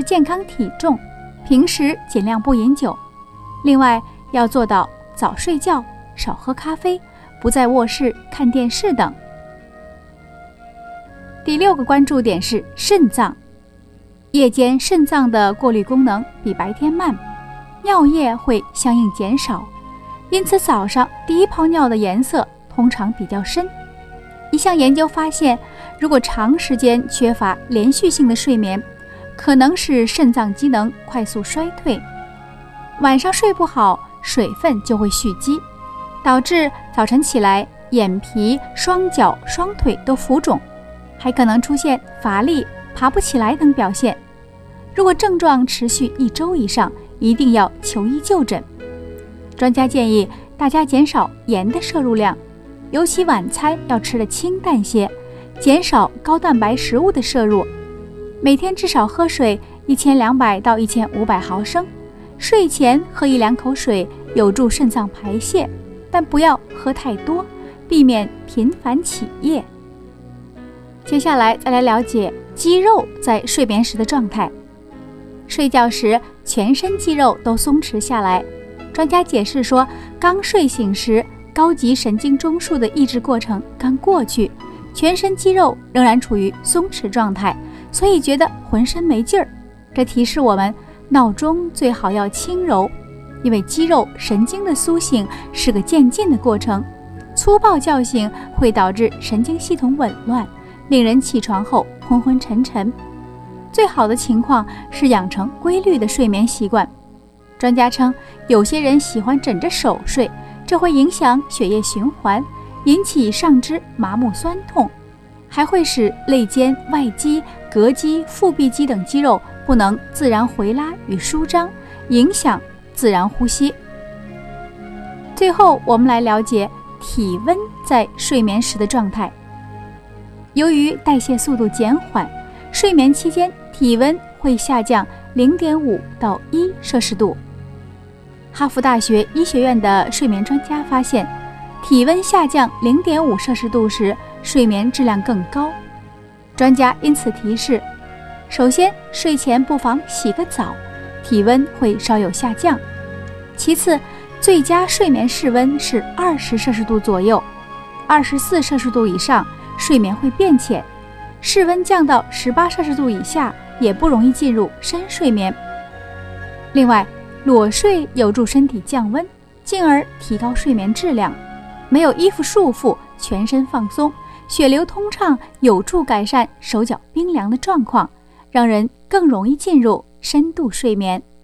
健康体重，平时尽量不饮酒。另外要做到早睡觉，少喝咖啡，不在卧室看电视等。第6个关注点是肾脏。夜间肾脏的过滤功能比白天慢，尿液会相应减少，因此早上第一泡尿的颜色通常比较深。一项研究发现，如果长时间缺乏连续性的睡眠，可能使肾脏机能快速衰退。晚上睡不好，水分就会蓄积，导致早晨起来眼皮、双脚、双腿都浮肿，还可能出现乏力、爬不起来等表现。如果症状持续1周以上，一定要求医就诊。专家建议大家减少盐的摄入量，尤其晚餐要吃得清淡些，减少高蛋白食物的摄入。每天至少喝水1200到1500毫升，睡前喝1-2口水，有助肾脏排泄，但不要喝太多，避免频繁起夜。接下来再来了解肌肉在睡眠时的状态。睡觉时全身肌肉都松弛下来，专家解释说，刚睡醒时高级神经中枢的抑制过程刚过去，全身肌肉仍然处于松弛状态，所以觉得浑身没劲儿。这提示我们闹钟最好要轻柔，因为肌肉神经的苏醒是个渐进的过程，粗暴叫醒会导致神经系统紊乱，令人起床后昏昏沉沉。最好的情况是养成规律的睡眠习惯。专家称，有些人喜欢枕着手睡，这会影响血液循环，引起上肢麻木酸痛，还会使肋间、外肌、膈肌、腹壁肌等肌肉不能自然回拉与舒张，影响自然呼吸。最后我们来了解体温在睡眠时的状态。由于代谢速度减缓，睡眠期间体温会下降0.5到1摄氏度。哈佛大学医学院的睡眠专家发现，体温下降0.5摄氏度时，睡眠质量更高。专家因此提示，首先睡前不妨洗个澡，体温会稍有下降。其次，最佳睡眠室温是20摄氏度左右，24摄氏度以上睡眠会变浅，室温降到18摄氏度以下也不容易进入深睡眠。另外，裸睡有助身体降温，进而提高睡眠质量。没有衣服束缚，全身放松，血流通畅，有助改善手脚冰凉的状况，让人更容易进入深度睡眠。